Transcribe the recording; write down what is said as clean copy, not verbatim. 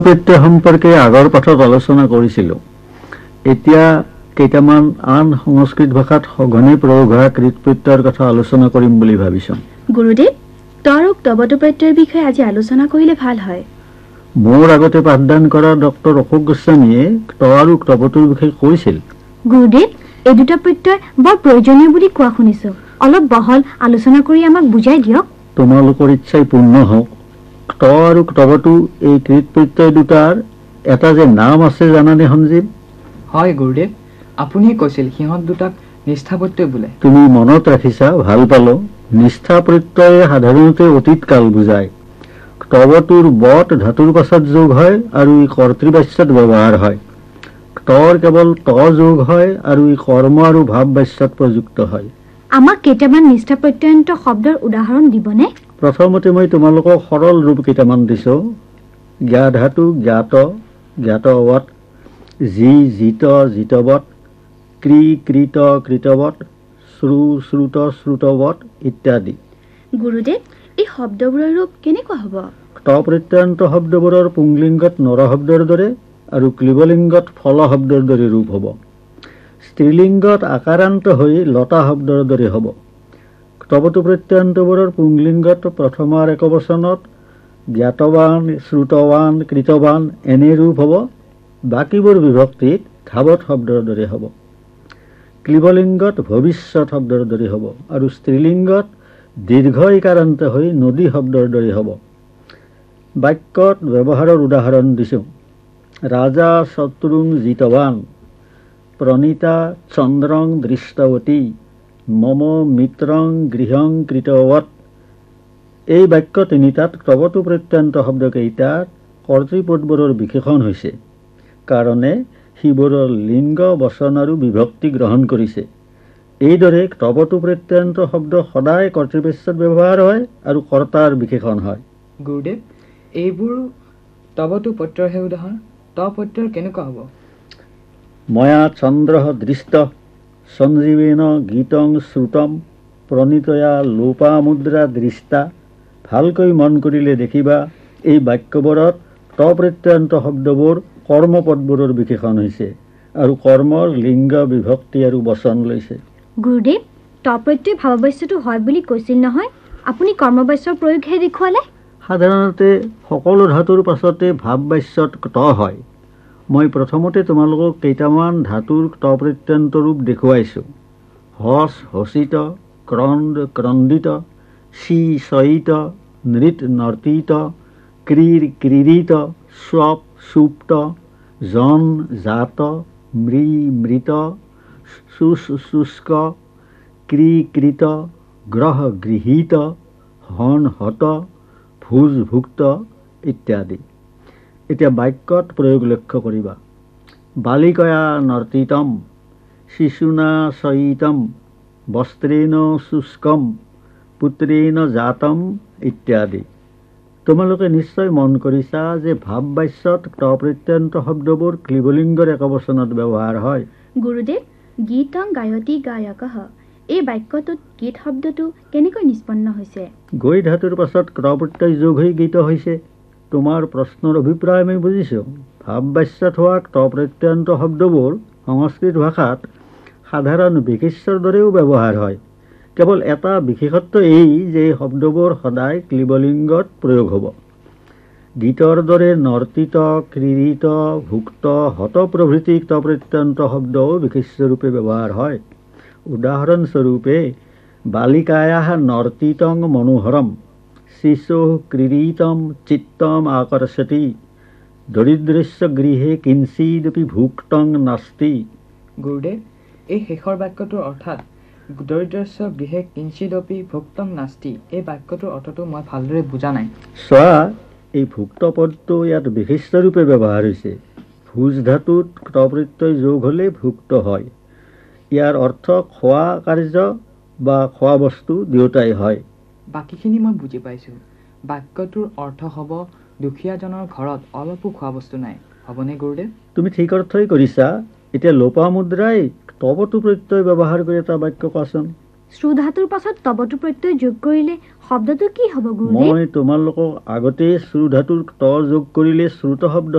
প্ৰত্যয় সম্পৰ্কে আগৰ পাঠত আলোচনা কৰিছিলোঁ। এতিয়া কেইটামান আন সংস্কৃত ভাষাত সঘনে প্ৰয়োগ হোৱা কৃত প্ৰত্যয়ৰ কথা আলোচনা কৰিম বুলি ভাবিছোঁ। গুৰুদেৱ, ত আৰু তবতু প্ৰত্যয়ৰ বিষয়ে আজি আলোচনা কৰিলে ভাল হয়। মোৰ আগতে পাঠদান কৰা ডক্টৰ অশোক গোস্বামীয়ে ত আৰু তবতুৰ বিষয়ে কৈছিল। গুৰুদেৱ, এই দুটা প্ৰত্যয় বৰ প্ৰয়োজনীয় বুলি কোৱা শুনিছোঁ। অলপ বহল আলোচনা কৰি আমাক বুজাই দিয়ক। তোমালোকৰ ইচ্ছাই পূৰ্ণ হওক। ত আৰু তবতু এই কৃত প্ৰত্যয় দুটাৰ এটা যে নাম আছে জানানে সঞ্জীৱ? হয় গুৰুদেৱ, আপুনি কৈছিল সিহঁত দুটাক নিষ্ঠা প্ৰত্যয় বোলে। তুমি মনত ৰাখিছা, ভাল পালো। নিষ্ঠা প্ৰত্যয়ে সাধাৰণতে অতীত কাল বুজায়। তবতুৰ বত ধাতুৰ পাছত যোগ হয় আৰু ই কৰ্তৃবাচ্যত ব্যৱহাৰ হয়। তৰ কেৱল ত যোগ হয় আৰু ই কৰ্ম আৰু ভাৱ বাচ্যত প্ৰযুক্ত হয়। আমাক কেইটামান নিষ্ঠা প্ৰত্যয়ন্ত শব্দৰ উদাহৰণ দিবনে? প্ৰথমতে মই তোমালোকক সৰল ৰূপ কেইটামান দিছোঁ। জ্ঞা ধাতু জ্ঞাত, জ্ঞাতৱৎ, জি জিত জিতৱৎ, ক্ৰী কৃত কৃতৱৎ, শ্ৰু শ্ৰুত শ্ৰুতৱৎ ইত্যাদি। গুৰুদেৱ, এই শব্দবোৰৰ ৰূপ কেনেকুৱা হ'ব? ত প্ৰত্যয়ন্ত শব্দবোৰৰ পুংলিংগত নৰ শব্দৰ দৰে আৰু ক্লিবলিংগত ফল শব্দৰ দৰে ৰূপ হ'ব। স্ত্ৰীলিংগত আকাৰান্ত হৈ লতা শব্দৰ দৰে হ'ব। তবতু প্ৰত্যয়ন্তবোৰৰ পুংলিংগত প্ৰথমাৰ একবচনত জ্ঞাতৱান, শ্ৰুতৱান, কৃতৱান এনে ৰূপ হ'ব। বাকীবোৰ বিভক্তিত ধাৱত শব্দৰ দৰে হ'ব। ক্লিবলিংগত ভৱিষ্যত শব্দৰ দৰে হ'ব আৰু স্ত্ৰীলিংগত দীৰ্ঘ ইকাৰান্ত হৈ নদী শব্দৰ দৰে হ'ব। বাক্যত ব্যৱহাৰৰ উদাহৰণ দিছোঁ। ৰাজা শত্ৰুং জিতৱান, প্ৰণীতা চন্দ্ৰং দৃষ্টৱতী, মম মিত্ৰং গৃহং কৃতৱৎ। এই বাক্য তিনিটাত তবতু প্ৰত্যয়ন্ত শব্দকেইটাত কৰ্তৃপদবোৰৰ বিশেষণ হৈছে কাৰণে সিবোৰৰ লিংগ বচন আৰু বিভক্তি গ্ৰহণ কৰিছে। এইদৰে তবতু প্ৰত্যয়ন্ত শব্দ সদায় কৰ্তৃপক্ষত ব্যৱহাৰ হয় আৰু কৰ্তাৰ বিশেষণ হয়। গুৰুদেৱ, এইবোৰ তবতু প্ৰত্যয়ৰহে উদাহৰণ। ত প্ৰত্যয় কেনেকুৱা হ'ব? ময়া চন্দ্ৰ দৃষ্ট, সঞ্জীৱেন গীতং শ্ৰুতম, প্ৰণীতয়া লোপামুদ্ৰা দৃষ্টা। ভালকৈ মন কৰিলে দেখিবা এই বাক্যবোৰত ত প্ৰত্যয়ন্ত শব্দবোৰ কৰ্মপদবোৰৰ বিশেষণ হৈছে আৰু কৰ্মৰ লিংগ বিভক্তি আৰু বচন লৈছে। গুৰুদেৱ, ত প্ৰত্যয় ভাৱবাচ্যটো হয় বুলি কৈছিল নহয়, আপুনি কৰ্মবাচ্যৰ প্ৰয়োগহে দেখুৱালে। সাধাৰণতে সকলো ধাতুৰ পাছতে ভাৱবাচ্যত ত হয়। মই প্ৰথমতে তোমালোকক কেইটামান ধাতুৰ ত প্ৰত্যয়ন্ত ৰূপ দেখুৱাইছোঁ। হস হসিত, ক্ৰন্দ ক্ৰন্দিত, চি চয়িত, নৃত নৰ্তিত, ক্ৰীৰ ক্ৰীড়িত, স্বপ সুপ্ত, জন জাত, মৃ মৃত, শুচ শুষ্ক, ক্ৰী কৃত, গ্ৰহ গৃহীত, হন হত, ভোজ ভুক্ত ইত্যাদি। এতিয়া বাক্যত প্ৰয়োগ লক্ষ্য কৰিবা। বালিকয়া নৰ্তিতম, শিশুনা চয়িতম, বস্ত্ৰেণ শুষ্কম, পুত্ৰেণ জাতম ইত্যাদি। তোমালোকে নিশ্চয় মন কৰিছা যে ভাৱবাচ্যত ত প্ৰত্যয়ন্ত শব্দবোৰ ক্লিবলিংগৰ একবচনত ব্যৱহাৰ হয়। গুৰুদেৱ, গীতং গায়তি গায়কঃ, এই বাক্যটোত গীত শব্দটো কেনেকৈ নিষ্পন্ন হৈছে? গৈ ধাতুৰ পাছত ত প্ৰত্যয় যোগ হৈ গীত হৈছে। তোমাৰ প্ৰশ্নৰ অভিপ্ৰায় আমি বুজিছোঁ। ভাৱবাচ্যত হোৱা ত প্ৰত্যয়ন্ত শব্দবোৰ সংস্কৃত ভাষাত সাধাৰণ বিশেষ্যৰ দৰেও ব্যৱহাৰ হয়। কেৱল এটা বিশেষত্ব এই যে এই শব্দবোৰ সদায় ক্লিবলিংগত প্ৰয়োগ হ'ব। গীতৰ দৰে নৰ্তিত, ক্ৰীড়িত, ভুক্ত, হত প্ৰভৃতি ত প্ৰত্যয়ন্ত শব্দও বিশেষ্যৰূপে ব্যৱহাৰ হয়। উদাহৰণস্বৰূপে বালিকায়াঃ নৰ্তিতং মনোহৰম, শিশোঃ ক্ৰীড়িতম চিত্তম আকৰ্ষতি, দৰিদ্ৰস্য গৃহে কিঞ্চিদপি ভুক্তং নাস্তি। গুৰুদেৱ, এই শেষৰ বাক্যটোৰ অৰ্থাৎ দৰিদ্ৰস্য গৃহে কিঞ্চিদপি ভুক্তং নাস্তি, এই বাক্যটোৰ অৰ্থটো মই ভালদৰে বুজা নাই। চোৱা, এই ভুক্ত পদটো ইয়াত বিশেষ্যৰূপে ব্যৱহাৰ হৈছে। ভোজ ধাতুত ত প্ৰত্যয় যোগ হ'লে ভুক্ত হয়। ইয়াৰ অৰ্থ খোৱা কাৰ্য বা খোৱা বস্তু দুয়োটাই হয়। বাকীখিনি মই বুজি পাইছোঁ। বাক্যটোৰ অৰ্থ হ'ব দুখীয়াজনৰ ঘৰত অলপো খোৱা বস্তু নাই, হ'বনে গুৰুদেৱ? তুমি ঠিক অৰ্থই কৰিছা। এতিয়া লোপামুদ্ৰাই তবতু প্ৰত্যয় ব্যৱহাৰ কৰি এটা বাক্য কোৱাচোন। শ্ৰু ধাতুৰ পাছত তবতু প্ৰত্যয় যোগ কৰিলে শব্দটো কি হ'ব গুৰুদেৱ? মই তোমালোকক আগতে শ্ৰু ধাতুৰ ত যোগ কৰিলে শ্ৰুত শব্দ